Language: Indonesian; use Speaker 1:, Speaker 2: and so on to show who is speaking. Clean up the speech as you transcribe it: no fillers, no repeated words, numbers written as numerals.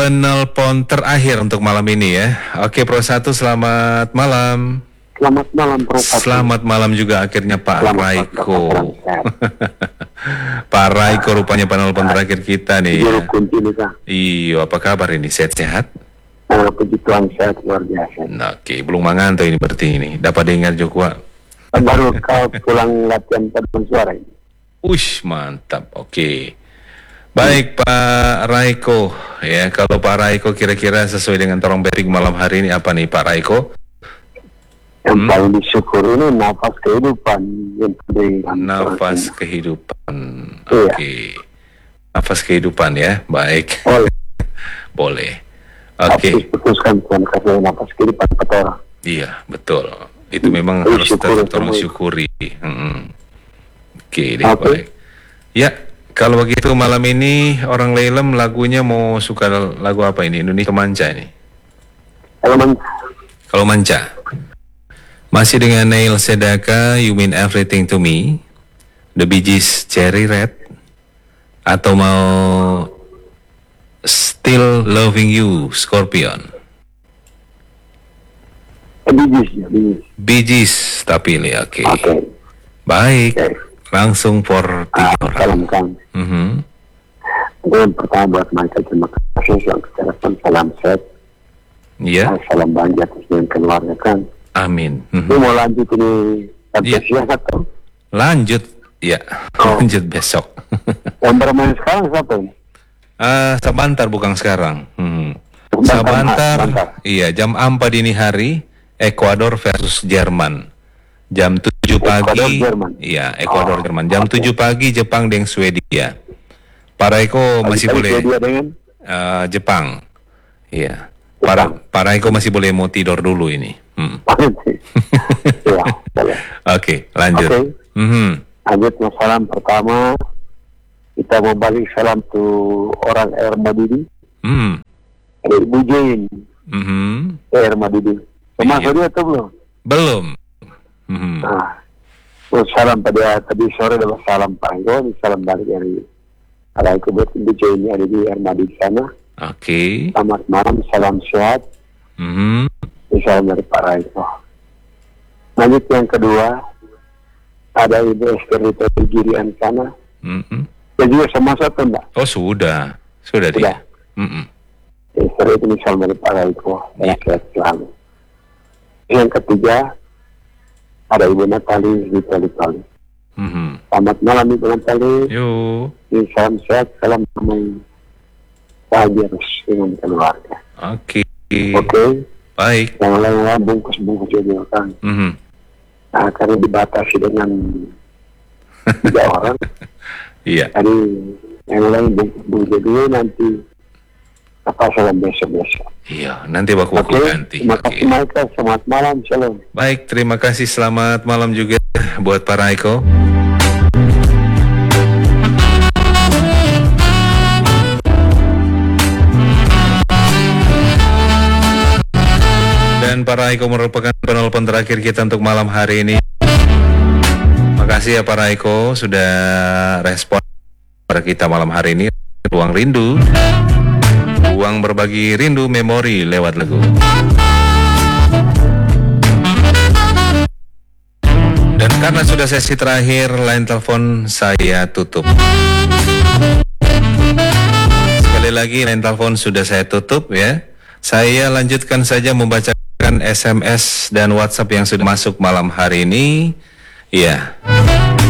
Speaker 1: penelpon terakhir untuk malam ini ya. Oke, Pro 1, selamat malam.
Speaker 2: Selamat malam, Pro 1.
Speaker 1: Selamat malam juga akhirnya Pak Raiko. Pak Raiko rupanya penelpon terakhir kita nih ya. Iya, apa kabar ini? Sehat-sehat?
Speaker 2: Puji Tuhan, sehat luar biasa.
Speaker 1: Oke, belum manganto ini berarti ini. Dapat dengar juga.
Speaker 2: Baru kau pulang latihan paduan suara ini.
Speaker 1: Mantap. Oke. Baik Pak Raiko, ya kalau Pak Raiko kira-kira sesuai dengan torong betik malam hari ini apa nih Pak Raiko?
Speaker 2: Yang paling disyukur ini nafas kehidupan.
Speaker 1: Nafas kehidupan, oke. Nafas kehidupan ya, baik. Boleh. Oke.
Speaker 2: Putuskan Tuhan kasih nafas kehidupan kepada.
Speaker 1: Iya, betul. Itu memang harus tolong syukuri. Oke, baik. Ya. Kalau begitu malam ini orang Lelem lagunya mau suka lagu apa ini? Indonesia Manca ini? Kalau Manca. Masih dengan Neil Sedaka, You Mean Everything to Me, The Bee Gees, Cherry Red, atau mau Still Loving You, Scorpion? Bee Gees, tapi pilih, oke. Baik. Langsung for 3 orang.
Speaker 2: Yang pertama buat mereka, terima kasih yang telepon, salam sehat.
Speaker 1: Iya.
Speaker 2: Salam bahagia dengan keluarga kan.
Speaker 1: Amin.
Speaker 2: Ini mau lanjut ini sampai siang atau?
Speaker 1: Lanjut, ya. Lanjut besok.
Speaker 2: Yang bermain sekarang siapa ini?
Speaker 1: Sabantar bukan sekarang. Sabantar. Iya, jam 4 dini hari, Ekuador versus Jerman. Jam 7 pagi, iya Ekuador Jerman. Jam 7 pagi Jepang dengan Swedia. Pak Raiko masih boleh Jepang. Iya. Pak Raiko masih boleh mau tidur dulu ini. Oke, lanjut.
Speaker 2: Lanjut salam pertama. Kita mau balik salam ke orang Air Madidi. Ada Ibu Jane. Air Madidi. Termasuk dia atau belum?
Speaker 1: Belum.
Speaker 2: Salam pada tadi sore adalah salam Pak Raiko, salam balik dari Raiko buat Ibu Jane ada di Armadi di sana.
Speaker 1: Oke.
Speaker 2: Selamat malam, salam sehat. Salam dari Pak Raiko. Lanjut yang kedua, ada Ibu Esther di Girian sana. Dan juga sama satu Mbak.
Speaker 1: Oh sudah dia.
Speaker 2: Esther itu salam dari Pak Raiko, sehat selalu. Yang ketiga, ada Ibu Natali di Tali. Selamat malam Ibu Natali. Salam sehat, salam damai, bahagia dengan keluarga. Oke.
Speaker 1: Baik.
Speaker 2: Yang lain bungkus-bungkus juga kan. Karena dibatasi dengan 3 orang.
Speaker 1: Iya.
Speaker 2: Jadi yang lain bungkus-bungkus dulu nanti. Apa salam besok-besok.
Speaker 1: Iya, nanti aku ganti.
Speaker 2: Terima kasih Michael, selamat malam, shalom.
Speaker 1: Baik, terima kasih, selamat malam juga buat Pak Raiko. Dan Pak Raiko merupakan penelpon terakhir kita untuk malam hari ini. Makasih ya Pak Raiko sudah respon pada kita malam hari ini. Ruang Rindu. Uang berbagi rindu memori lewat lagu. Dan karena sudah sesi terakhir, line telepon saya tutup. Sekali lagi line telepon sudah saya tutup ya. Saya lanjutkan saja membacakan SMS dan WhatsApp yang sudah masuk malam hari ini. Ya.